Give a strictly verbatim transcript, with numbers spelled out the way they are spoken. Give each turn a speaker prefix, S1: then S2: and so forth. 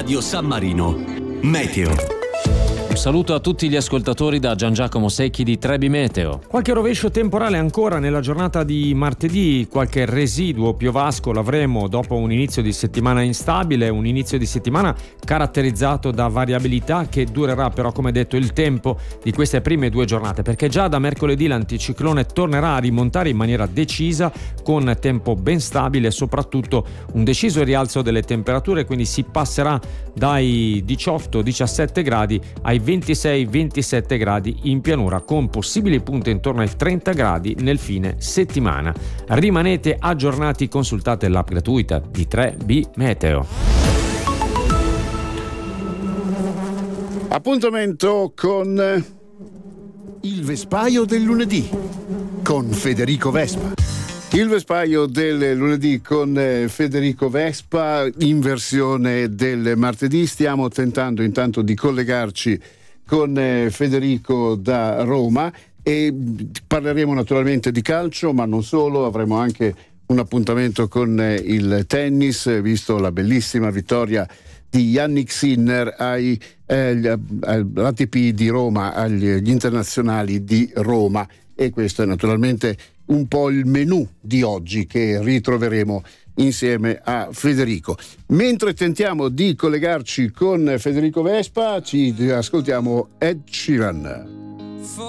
S1: Radio San Marino. Meteo.
S2: Un saluto a tutti gli ascoltatori da Gian Giacomo Secchi di Trebi Meteo.
S3: Qualche rovescio temporale ancora nella giornata di martedì, qualche residuo piovasco l'avremo dopo un inizio di settimana instabile, un inizio di settimana caratterizzato da variabilità che durerà però, come detto, il tempo di queste prime due giornate, perché già da mercoledì l'anticiclone tornerà a rimontare in maniera decisa con tempo ben stabile e soprattutto un deciso rialzo delle temperature, quindi si passerà dai diciotto diciassette gradi ai ventisei ventisette gradi in pianura, con possibili punte intorno ai trenta gradi nel fine settimana. Rimanete aggiornati, consultate l'app gratuita di tre B Meteo.
S4: Appuntamento con il Vespaio del lunedì con Federico Vespa. Il Vespaio del lunedì con Federico Vespa in versione del martedì. Stiamo tentando intanto di collegarci con Federico da Roma e parleremo naturalmente di calcio, ma non solo. Avremo anche un appuntamento con il tennis, visto la bellissima vittoria di Jannik Sinner ai, eh, all'A T P di Roma, agli internazionali di Roma, e questo è naturalmente un po' il menù di oggi che ritroveremo insieme a Federico. Mentre tentiamo di collegarci con Federico Vespa, ci ascoltiamo Ed Sheeran.